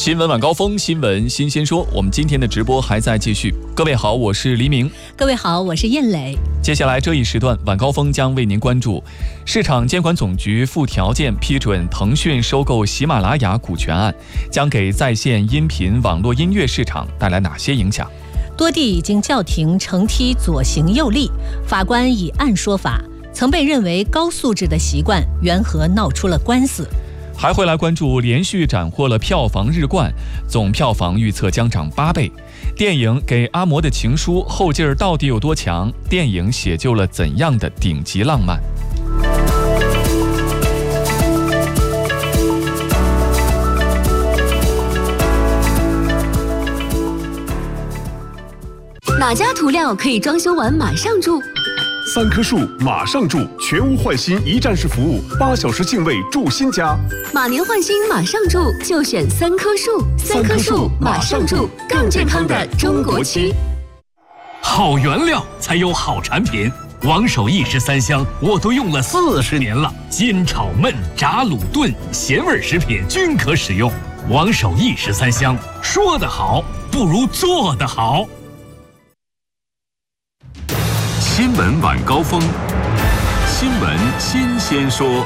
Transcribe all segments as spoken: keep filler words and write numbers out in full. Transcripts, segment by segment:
新闻晚高峰，新闻新鲜说，我们今天的直播还在继续。各位好，我是黎明。 各位好，我是燕磊。 接下来这一时段，晚高峰将为您关注市场监管总局附条件批准腾讯收购喜马拉雅股权案，将给在线音频网络音乐市场带来哪些影响？ 多地已经叫停乘梯左行右立，法官以案说法，曾被认为高素质的习惯缘何闹出了官司？ 还会来关注连续斩获了票房日冠，总票房预测将涨八倍。电影《给阿嬷的情书》后劲儿到底有多强？电影写就了怎样的顶级浪漫？ 哪家涂料可以装修完马上住？ 三棵树马上住，全屋换新一站式服务，八小时净位住新家。 马年换新马上住，就选三棵树。三棵树马上住，更健康的中国区。 好原料才有好产品，王守义十三香我都用了四十年了，煎炒焖炸卤炖咸味食品均可使用。王守义十三香，说得好不如做得好。 新闻晚高峰，新闻新鲜说。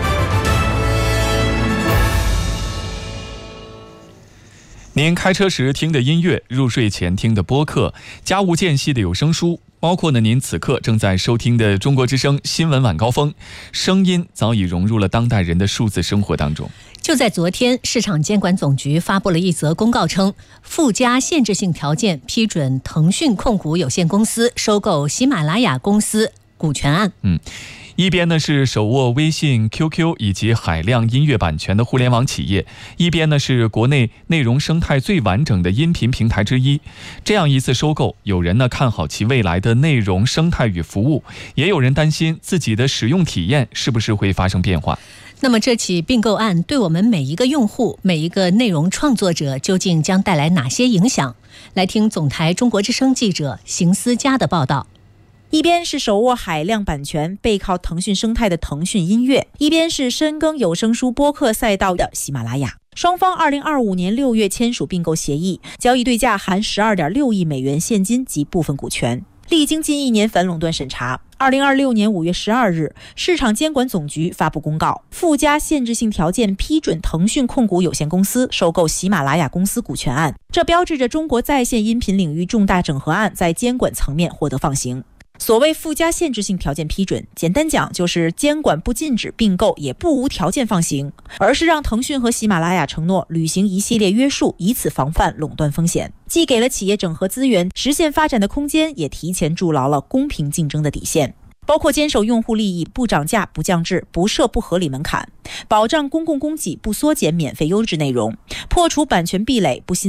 您开车时听的音乐，入睡前听的播客，家务间隙的有声书，包括呢您此刻正在收听的中国之声新闻晚高峰，声音早已融入了当代人的数字生活当中。 就在昨天，市场监管总局发布了一则公告称，附加限制性条件批准腾讯控股有限公司收购喜马拉雅公司股权案。 嗯。一边呢是手握微信、Q Q 以及海量音乐版权的互联网企业，一边呢是国内内容生态最完整的音频平台之一。这样一次收购，有人呢看好其未来的内容生态与服务，也有人担心自己的使用体验是不是会发生变化。 那么这起并购案对我们每一个用户、每一个内容创作者究竟将带来哪些影响？来听总台中国之声记者邢思佳的报道。 一边是手握海量版权背靠腾讯生态的腾讯音乐，一边是深耕有声书播客赛道的喜马拉雅。双方二零二五年六月签署并购协议，交易对价含 十二点六亿美元现金及部分股权。历经近一年反垄断审查，二零二六年五月十二日，市场监管总局发布公告，附加限制性条件批准腾讯控股有限公司收购喜马拉雅公司股权案。这标志着中国在线音频领域重大整合案在监管层面获得放行。所谓附加限制性条件批准，简单讲就是监管不禁止并购，也不无条件放行，而是让腾讯和喜马拉雅承诺履行一系列约束，以此防范垄断风险，既给了企业整合资源、实现发展的空间，也提前筑牢了公平竞争的底线。包括坚守用户利益，不涨价、不降质、不设不合理门槛，保障公共供给，不缩减免费优质内容，破除版权壁垒，不新